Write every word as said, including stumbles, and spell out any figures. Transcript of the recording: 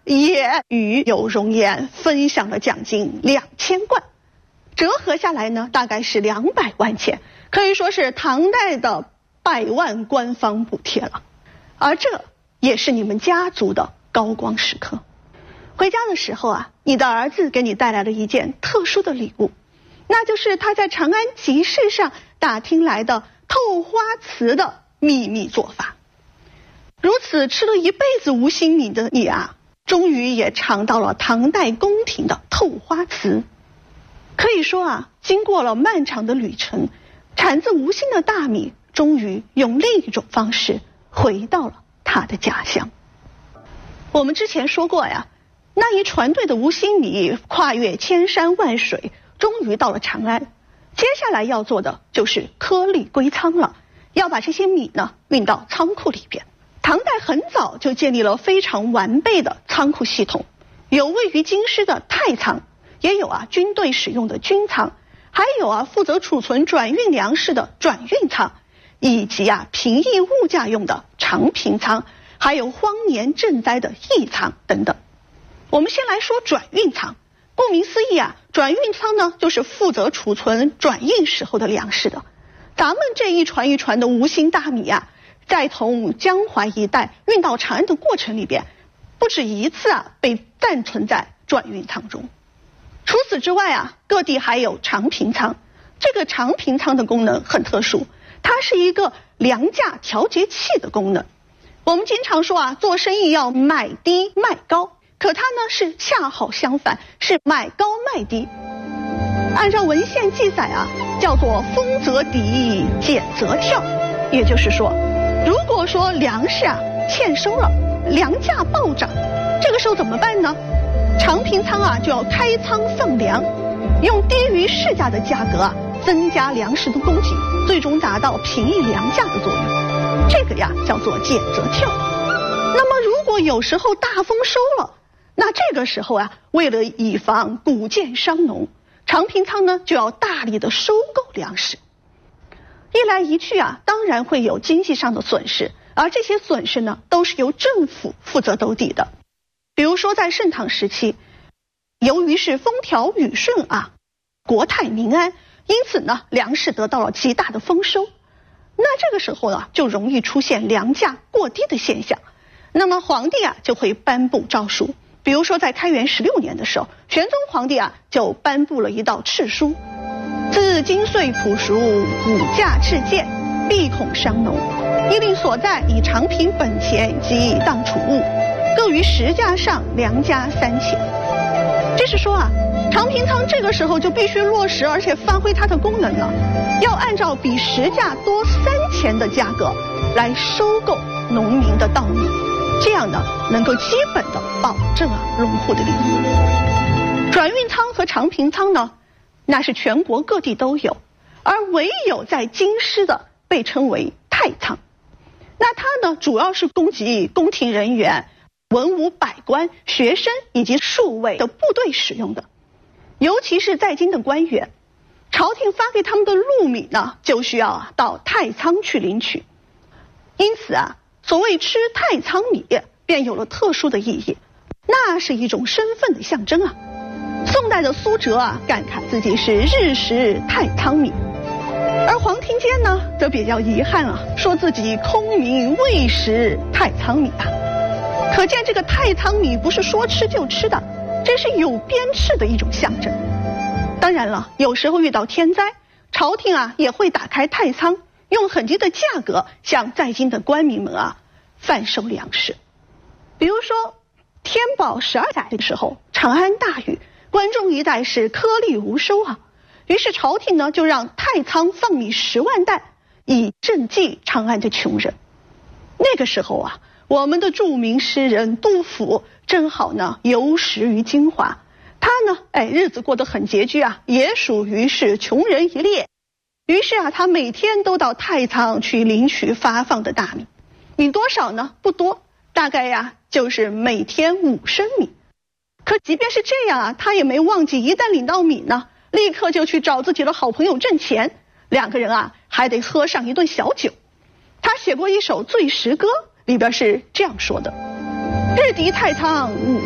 也与有容颜分享了奖金两千贯，折合下来呢，大概是两百万钱，可以说是唐代的百万官方补贴了。而这也是你们家族的高光时刻。回家的时候啊，你的儿子给你带来了一件特殊的礼物，那就是他在长安集市上打听来的透花瓷的秘密做法。如此吃了一辈子无心米的你啊，终于也尝到了唐代宫廷的透花瓷。可以说啊，经过了漫长的旅程，产自无心的大米终于用另一种方式回到了他的家乡。我们之前说过呀，那一船队的无心米跨越千山万水，终于到了长安。接下来要做的就是颗粒归仓了，要把这些米呢运到仓库里边。唐代很早就建立了非常完备的仓库系统，有位于京师的太仓，也有啊军队使用的军仓，还有啊负责储存转运粮食的转运仓，以及啊平抑物价用的长平仓，还有荒年赈灾的役仓等等。我们先来说转运仓，顾名思义啊，转运仓呢就是负责储存转运时候的粮食的。咱们这一船一船的无心大米啊，在从江淮一带运到长安的过程里边，不止一次啊被暂存在转运仓中。除此之外啊，各地还有长平仓。这个长平仓的功能很特殊，它是一个粮价调节器的功能。我们经常说啊，做生意要买低卖高，可它呢是恰好相反，是买高卖低。按照文献记载啊，叫做丰则抵，减则跳。也就是说，如果说粮食啊欠收了，粮价暴涨，这个时候怎么办呢？长平仓啊就要开仓放粮，用低于市价的价格啊增加粮食的供给，最终达到平抑粮价的作用。这个呀叫做减则跳。那么如果有时候大丰收了，那这个时候啊，为了以防谷贱伤农，长平仓呢就要大力的收购粮食。一来一去啊，当然会有经济上的损失，而这些损失呢都是由政府负责兜底的。比如说在盛唐时期，由于是风调雨顺啊，国泰民安，因此呢粮食得到了极大的丰收。那这个时候呢就容易出现粮价过低的现象，那么皇帝啊就会颁布诏书。比如说在开元十六年的时候，玄宗皇帝啊就颁布了一道敕书：自今岁朴熟，谷价赤贱，必恐伤农。依令所在以长平本钱及当储物，各于实价上粮价三钱。这是说啊，长平仓这个时候就必须落实，而且发挥它的功能了，要按照比实价多三钱的价格来收购农民的稻米，这样呢能够基本的保证啊农户的利益。转运仓和长平仓呢，那是全国各地都有，而唯有在京师的被称为太仓。那它呢主要是供给宫廷人员、文武百官、学生以及数位的部队使用的。尤其是在京的官员，朝廷发给他们的禄米呢，就需要啊到太仓去领取。因此啊，所谓吃太仓米便有了特殊的意义，那是一种身份的象征啊。宋代的苏辙啊感慨自己是日食太仓米，而黄庭坚呢则比较遗憾啊，说自己空名未食太仓米啊。可见这个太仓米不是说吃就吃的，这是有鞭笞的一种象征。当然了，有时候遇到天灾，朝廷啊也会打开太仓，用很低的价格向在京的官民们啊贩售粮食。比如说天宝十二载的时候，长安大雨，关中一带是颗粒无收啊，于是朝廷呢就让太仓放米十万担，以赈济长安的穷人。那个时候啊，我们的著名诗人杜甫正好呢游食于金华，他呢哎日子过得很拮据啊，也属于是穷人一列。于是啊，他每天都到太仓去领取发放的大米，米多少呢？不多，大概呀就是每天五升米。可即便是这样啊，他也没忘记，一旦领到米呢，立刻就去找自己的好朋友挣钱，两个人啊还得喝上一顿小酒。他写过一首醉食歌，里边是这样说的：日敌太仓午